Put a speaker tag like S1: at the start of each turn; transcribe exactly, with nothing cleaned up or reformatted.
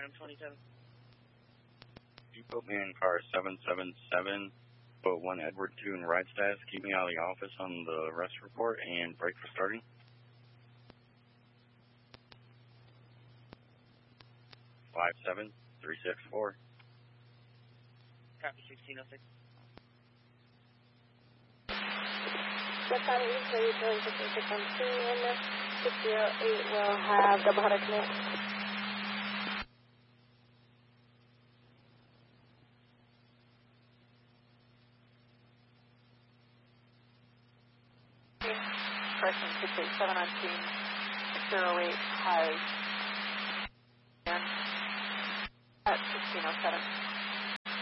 S1: item twenty-seven.
S2: You put me in car seven seven seven, put one Edward two in ride status, keep me out of the office on the rest report, and brake for starting. five seven three six four.
S1: Copy sixteen oh six.
S3: Just out of you, please, zero six six on scene. six zero eight will have double header command. Person six eight seven on scene. six zero eight has